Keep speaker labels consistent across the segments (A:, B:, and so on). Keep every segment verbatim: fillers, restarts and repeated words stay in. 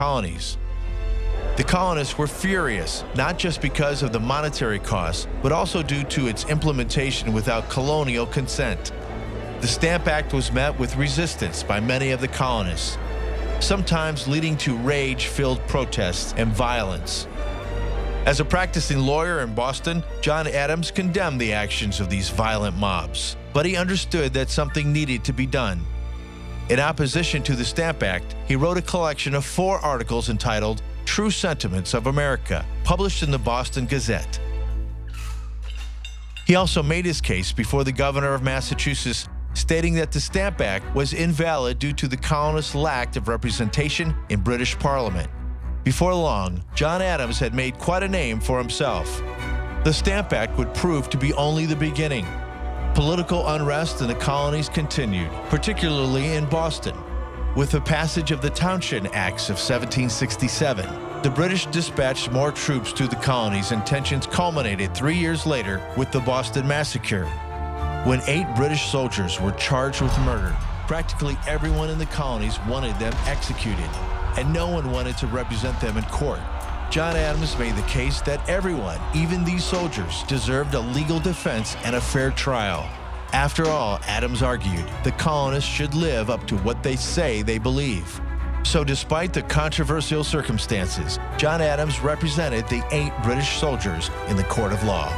A: colonies. The colonists were furious, not just because of the monetary costs, but also due to its implementation without colonial consent. The Stamp Act was met with resistance by many of the colonists, sometimes leading to rage-filled protests and violence. As a practicing lawyer in Boston, John Adams condemned the actions of these violent mobs, but he understood that something needed to be done. In opposition to the Stamp Act, he wrote a collection of four articles entitled True Sentiments of America, published in the Boston Gazette. He also made his case before the governor of Massachusetts, stating that the Stamp Act was invalid due to the colonists' lack of representation in British Parliament. Before long, John Adams had made quite a name for himself. The Stamp Act would prove to be only the beginning. Political unrest in the colonies continued, particularly in Boston. With the passage of the Townshend Acts of seventeen sixty-seven, the British dispatched more troops to the colonies, and tensions culminated three years later with the Boston Massacre. When eight British soldiers were charged with murder, practically everyone in the colonies wanted them executed, and no one wanted to represent them in court. John Adams made the case that everyone, even these soldiers, deserved a legal defense and a fair trial. After all, Adams argued, the colonists should live up to what they say they believe. So despite the controversial circumstances, John Adams represented the eight British soldiers in the court of law.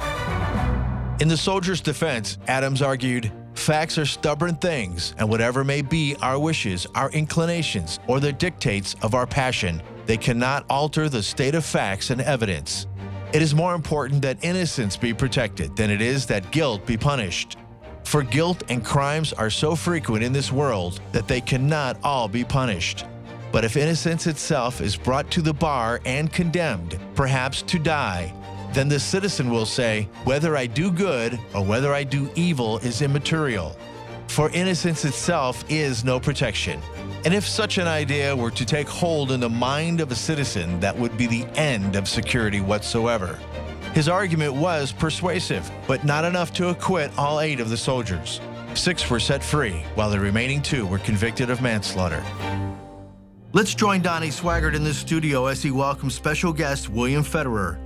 A: In the soldiers' defense, Adams argued, facts are stubborn things, and whatever may be our wishes, our inclinations, or the dictates of our passion, they cannot alter the state of facts and evidence. It is more important that innocence be protected than it is that guilt be punished. For guilt and crimes are so frequent in this world that they cannot all be punished. But if innocence itself is brought to the bar and condemned, perhaps to die, then the citizen will say, whether I do good or whether I do evil is immaterial. For innocence itself is no protection. And if such an idea were to take hold in the mind of a citizen, that would be the end of security whatsoever. His argument was persuasive, but not enough to acquit all eight of the soldiers. Six were set free, while the remaining two were convicted of manslaughter. Let's join Donnie Swaggart in the studio as he welcomes special guest William Federer.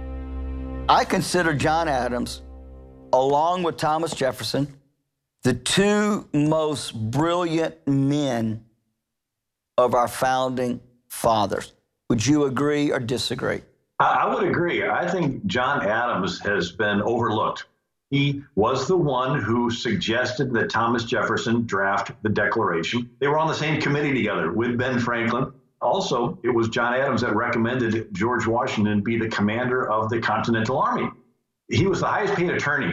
B: I consider John Adams, along with Thomas Jefferson, the two most brilliant men of our founding fathers. Would you agree or disagree?
C: I would agree. I think John Adams has been overlooked. He was the one who suggested that Thomas Jefferson draft the Declaration. They were on the same committee together with Ben Franklin. Also, it was John Adams that recommended George Washington be the commander of the Continental Army. He was the highest paid attorney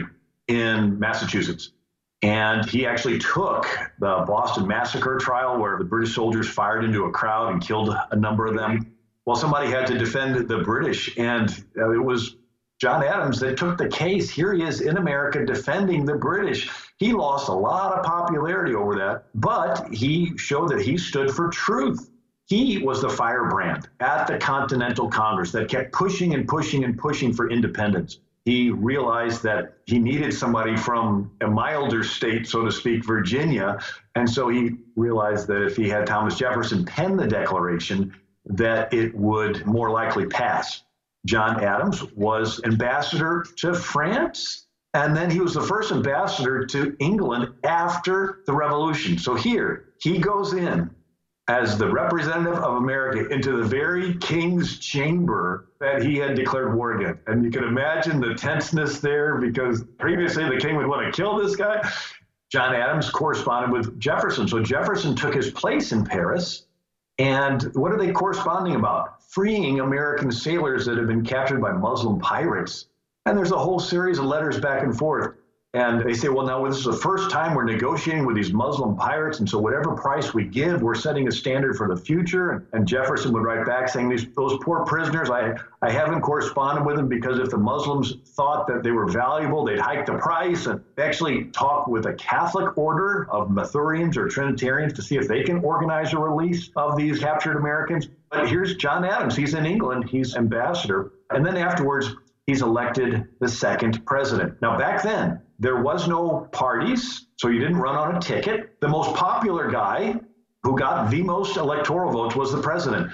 C: in Massachusetts. And he actually took the Boston Massacre trial, where the British soldiers fired into a crowd and killed a number of them. Well, somebody had to defend the British, and it was John Adams that took the case. Here he is in America defending the British. He lost a lot of popularity over that, but he showed that he stood for truth. He was the firebrand at the Continental Congress that kept pushing and pushing and pushing for independence. He realized that he needed somebody from a milder state, so to speak, Virginia. And so he realized that if he had Thomas Jefferson pen the Declaration, that it would more likely pass. John Adams was ambassador to France, and then he was the first ambassador to England after the Revolution. So here, he goes in as the representative of America into the very king's chamber that he had declared war against. And you can imagine the tenseness there, because previously the king would want to kill this guy. John Adams corresponded with Jefferson. So Jefferson took his place in Paris. And what are they corresponding about? Freeing American sailors that have been captured by Muslim pirates. And there's a whole series of letters back and forth. And they say, well, now this is the first time we're negotiating with these Muslim pirates. And so whatever price we give, we're setting a standard for the future. And Jefferson would write back saying, these those poor prisoners, I, I haven't corresponded with them because if the Muslims thought that they were valuable, they'd hike the price. And they actually talk with a Catholic order of Mathurians or Trinitarians to see if they can organize a release of these captured Americans. But here's John Adams. He's in England. He's ambassador. And then afterwards, he's elected the second president. Now, back then, there was no parties, so you didn't run on a ticket. The most popular guy who got the most electoral votes was the president.